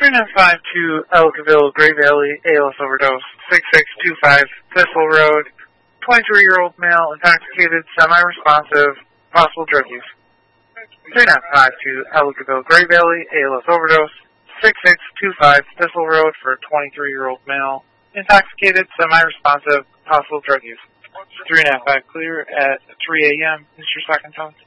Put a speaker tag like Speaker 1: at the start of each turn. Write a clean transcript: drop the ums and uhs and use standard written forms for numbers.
Speaker 1: 3952 Ellicottville, Gray Valley, ALS overdose, 6625 Thistle Road, 23-year-old male, intoxicated, semi-responsive, possible drug use. 3952 Ellicottville, Gray Valley, ALS overdose, 6625 Thistle Road for 23-year-old male, intoxicated, semi-responsive, possible drug use. 395 clear at 3 a.m. Mr. Second Tone.